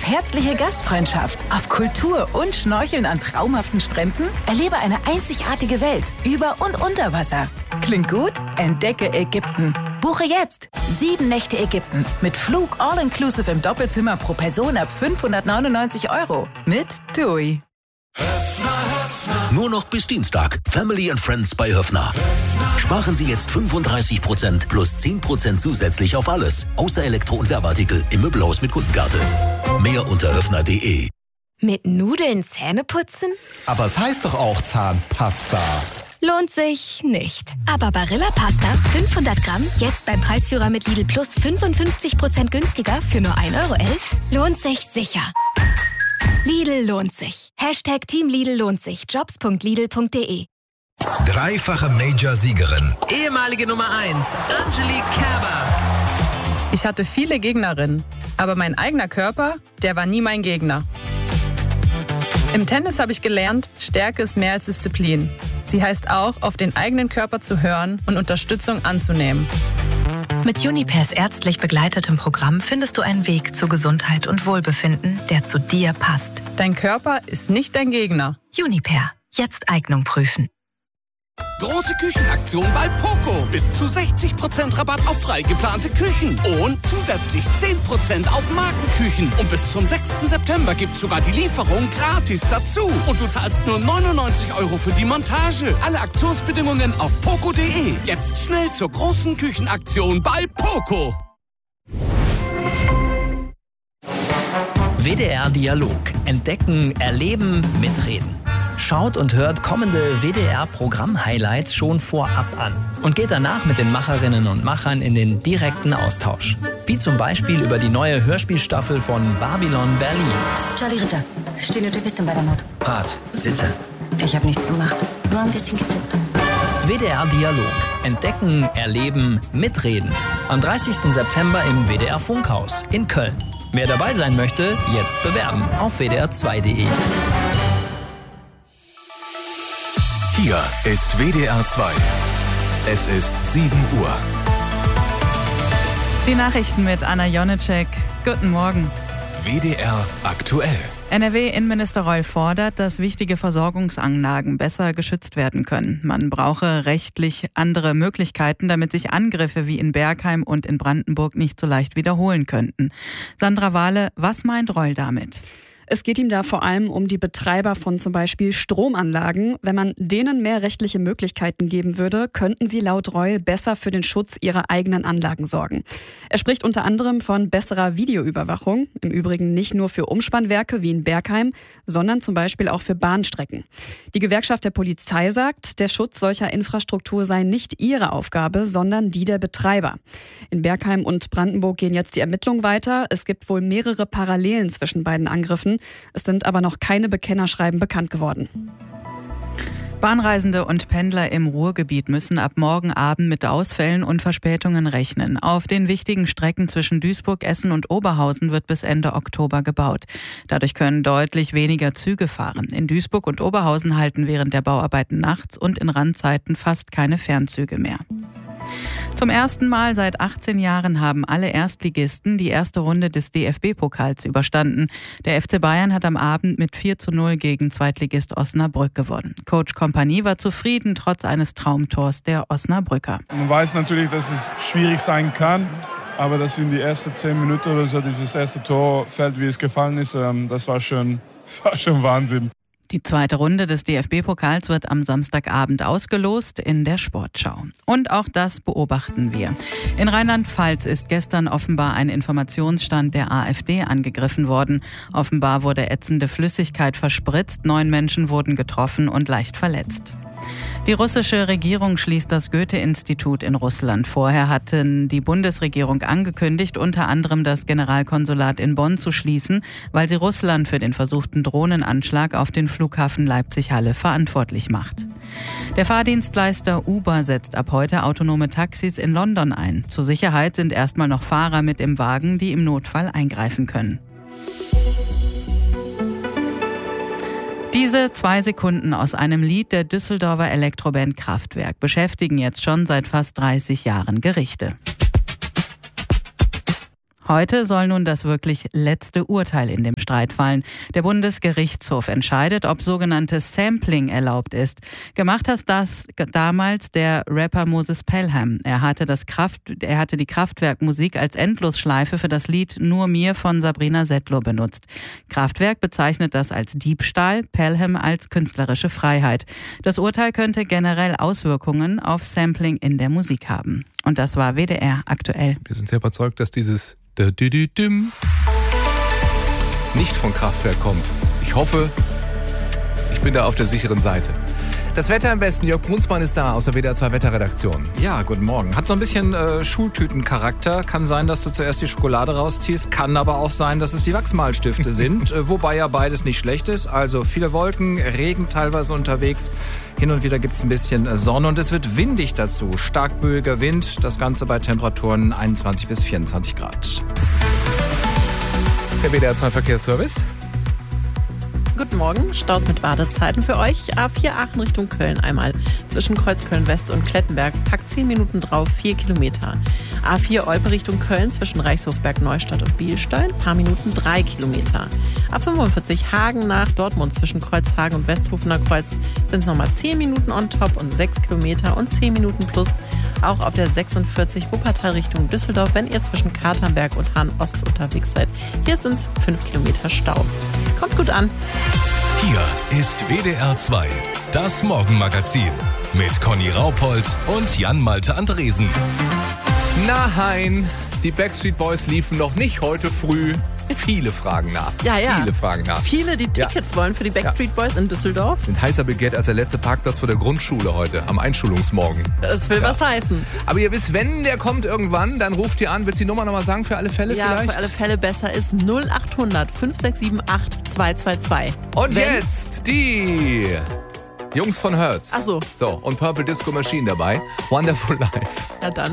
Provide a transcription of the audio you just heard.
auf herzliche Gastfreundschaft, auf Kultur und Schnorcheln an traumhaften Stränden? Erlebe eine einzigartige Welt über und unter Wasser. Klingt gut? Entdecke Ägypten. Buche jetzt 7 Nächte Ägypten mit Flug all-inclusive im Doppelzimmer pro Person ab 599 € mit TUI. Nur noch bis Dienstag. Family and Friends bei Höffner. Sparen Sie jetzt 35% plus 10% zusätzlich auf alles. Außer Elektro- und Werbeartikel im Möbelhaus mit Kundenkarte. Mehr unter höffner.de. Mit Nudeln Zähne putzen? Aber es heißt doch auch Zahnpasta. Lohnt sich nicht. Aber Barilla Pasta 500 Gramm jetzt beim Preisführer mit Lidl Plus 55% günstiger für nur 1,11 € lohnt sich sicher. Lidl lohnt sich. Hashtag Team Lidl lohnt sich. Jobs.lidl.de. Dreifache Major-Siegerin. Ehemalige Nummer 1, Angelique Kerber. Ich hatte viele Gegnerinnen, aber mein eigener Körper, der war nie mein Gegner. Im Tennis habe ich gelernt, Stärke ist mehr als Disziplin. Sie heißt auch, auf den eigenen Körper zu hören und Unterstützung anzunehmen. Mit Junipers ärztlich begleitetem Programm findest du einen Weg zu Gesundheit und Wohlbefinden, der zu dir passt. Dein Körper ist nicht dein Gegner. Juniper. Jetzt Eignung prüfen. Große Küchenaktion bei Poco. Bis zu 60% Rabatt auf frei geplante Küchen. Und zusätzlich 10% auf Markenküchen. Und bis zum 6. September gibt's sogar die Lieferung gratis dazu. Und du zahlst nur 99 € für die Montage. Alle Aktionsbedingungen auf poco.de. Jetzt schnell zur großen Küchenaktion bei Poco. WDR Dialog. Entdecken, erleben, mitreden. Schaut und hört kommende WDR-Programm-Highlights schon vorab an und geht danach mit den Macherinnen und Machern in den direkten Austausch. Wie zum Beispiel über die neue Hörspielstaffel von Babylon Berlin. Charlie Ritter, Stenotypistin bei der Mord. Rat, sitze. Ich habe nichts gemacht, nur ein bisschen getippt. WDR Dialog. Entdecken, erleben, mitreden. Am 30. September im WDR Funkhaus in Köln. Wer dabei sein möchte, jetzt bewerben auf wdr2.de. Hier ist WDR 2. Es ist 7 Uhr. Die Nachrichten mit Anna Jonitschek. Guten Morgen. WDR aktuell. NRW-Innenminister Reul fordert, dass wichtige Versorgungsanlagen besser geschützt werden können. Man brauche rechtlich andere Möglichkeiten, damit sich Angriffe wie in Bergheim und in Brandenburg nicht so leicht wiederholen könnten. Sandra Wahle, was meint Reul damit? Es geht ihm da vor allem um die Betreiber von zum Beispiel Stromanlagen. Wenn man denen mehr rechtliche Möglichkeiten geben würde, könnten sie laut Reul besser für den Schutz ihrer eigenen Anlagen sorgen. Er spricht unter anderem von besserer Videoüberwachung. Im Übrigen nicht nur für Umspannwerke wie in Bergheim, sondern zum Beispiel auch für Bahnstrecken. Die Gewerkschaft der Polizei sagt, der Schutz solcher Infrastruktur sei nicht ihre Aufgabe, sondern die der Betreiber. In Bergheim und Brandenburg gehen jetzt die Ermittlungen weiter. Es gibt wohl mehrere Parallelen zwischen beiden Angriffen. Es sind aber noch keine Bekennerschreiben bekannt geworden. Bahnreisende und Pendler im Ruhrgebiet müssen ab morgen Abend mit Ausfällen und Verspätungen rechnen. Auf den wichtigen Strecken zwischen Duisburg, Essen und Oberhausen wird bis Ende Oktober gebaut. Dadurch können deutlich weniger Züge fahren. In Duisburg und Oberhausen halten während der Bauarbeiten nachts und in Randzeiten fast keine Fernzüge mehr. Zum ersten Mal seit 18 Jahren haben alle Erstligisten die erste Runde des DFB-Pokals überstanden. Der FC Bayern hat am Abend mit 4:0 gegen Zweitligist Osnabrück gewonnen. Coach Kompanie war zufrieden, trotz eines Traumtors der Osnabrücker. Man weiß natürlich, dass es schwierig sein kann, aber dass in die ersten 10 Minuten oder so dieses erste Tor fällt, wie es gefallen ist, das war schon Wahnsinn. Die zweite Runde des DFB-Pokals wird am Samstagabend ausgelost in der Sportschau. Und auch das beobachten wir. In Rheinland-Pfalz ist gestern offenbar ein Informationsstand der AfD angegriffen worden. Offenbar wurde ätzende Flüssigkeit verspritzt, 9 Menschen wurden getroffen und leicht verletzt. Die russische Regierung schließt das Goethe-Institut in Russland. Vorher hatten die Bundesregierung angekündigt, unter anderem das Generalkonsulat in Bonn zu schließen, weil sie Russland für den versuchten Drohnenanschlag auf den Flughafen Leipzig-Halle verantwortlich macht. Der Fahrdienstleister Uber setzt ab heute autonome Taxis in London ein. Zur Sicherheit sind erstmal noch Fahrer mit im Wagen, die im Notfall eingreifen können. Diese 2 Sekunden aus einem Lied der Düsseldorfer Elektroband Kraftwerk beschäftigen jetzt schon seit fast 30 Jahren Gerichte. Heute soll nun das wirklich letzte Urteil in dem Streit fallen. Der Bundesgerichtshof entscheidet, ob sogenanntes Sampling erlaubt ist. Gemacht hat das damals der Rapper Moses Pelham. Er hatte die Kraftwerk-Musik als Endlosschleife für das Lied Nur mir von Sabrina Settler benutzt. Kraftwerk bezeichnet das als Diebstahl, Pelham als künstlerische Freiheit. Das Urteil könnte generell Auswirkungen auf Sampling in der Musik haben. Und das war WDR aktuell. Wir sind sehr überzeugt, dass dieses nicht von Kraftwerk kommt. Ich hoffe, ich bin da auf der sicheren Seite. Das Wetter im Westen, Jörg Brunsmann ist da aus der WDR 2 Wetterredaktion. Ja, guten Morgen. Hat so ein bisschen Schultütencharakter. Kann sein, dass du zuerst die Schokolade rausziehst. Kann aber auch sein, dass es die Wachsmalstifte sind. Wobei ja beides nicht schlecht ist. Also viele Wolken, Regen teilweise unterwegs. Hin und wieder gibt es ein bisschen Sonne und es wird windig dazu. Stark böiger Wind. Das Ganze bei Temperaturen 21 bis 24 Grad. Der WDR 2 Verkehrsservice. Guten Morgen, Staus mit Wartezeiten für euch. A4 Aachen Richtung Köln einmal. Zwischen Kreuzköln West und Klettenberg. Packt 10 Minuten drauf, 4 Kilometer. A4 Olpe Richtung Köln zwischen Reichshofberg Neustadt und Bielstein. Paar Minuten 3 Kilometer. A45 Hagen nach Dortmund zwischen Kreuzhagen und Westhofener Kreuz sind es nochmal 10 Minuten on top und 6 Kilometer und 10 Minuten plus. Auch auf der 46 Wuppertal Richtung Düsseldorf, wenn ihr zwischen Katernberg und Hahn-Ost unterwegs seid. Hier sind es 5 Kilometer Stau. Kommt gut an. Hier ist WDR 2, das Morgenmagazin mit Conny Raupold und Jan-Malte Andresen. Nein, die Backstreet Boys liefen noch nicht heute früh. Viele fragen nach. Ja. Viele fragen nach. Viele, die Tickets wollen für die Backstreet Boys in Düsseldorf. Sind heißer begehrt als der letzte Parkplatz vor der Grundschule heute, am Einschulungsmorgen. Das will was heißen. Aber ihr wisst, wenn der kommt irgendwann, dann ruft ihr an. Willst du die Nummer nochmal sagen für alle Fälle vielleicht? Ja, für alle Fälle besser ist 0800 5678 222. Und jetzt die Jungs von Hertz. Ach so. So, und Purple Disco Machine dabei. Wonderful Life. Ja, dann.